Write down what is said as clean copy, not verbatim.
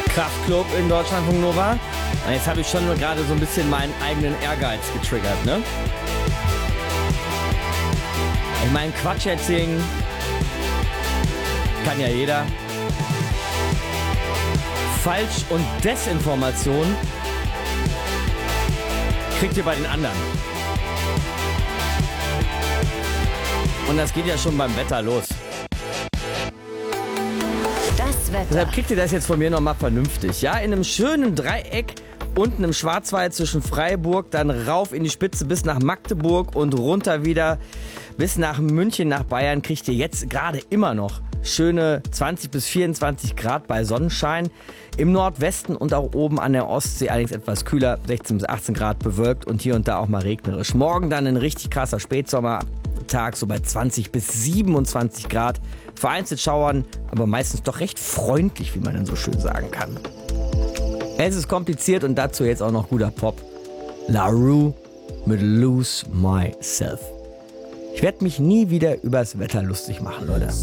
Kraftklub in Deutschlandfunk Nova. Und jetzt habe ich schon gerade so ein bisschen meinen eigenen Ehrgeiz getriggert, ne? Ich meine, Quatsch erzählen kann ja jeder. Falsch- und Desinformation kriegt ihr bei den anderen. Und das geht ja schon beim Wetter los. Das Wetter. Deshalb kriegt ihr das jetzt von mir nochmal vernünftig. Ja, in einem schönen Dreieck unten im Schwarzwald zwischen Freiburg, dann rauf in die Spitze bis nach Magdeburg und runter wieder bis nach München, nach Bayern, kriegt ihr jetzt gerade immer noch schöne 20 bis 24 Grad bei Sonnenschein. Im Nordwesten und auch oben an der Ostsee allerdings etwas kühler, 16 bis 18 Grad bewölkt und hier und da auch mal regnerisch. Morgen dann ein richtig krasser Spätsommertag, so bei 20 bis 27 Grad. Vereinzelt Schauern, aber meistens doch recht freundlich, wie man dann so schön sagen kann. Es ist kompliziert und dazu jetzt auch noch guter Pop. La Rue mit Lose Myself. Ich werde mich nie wieder übers Wetter lustig machen, Leute.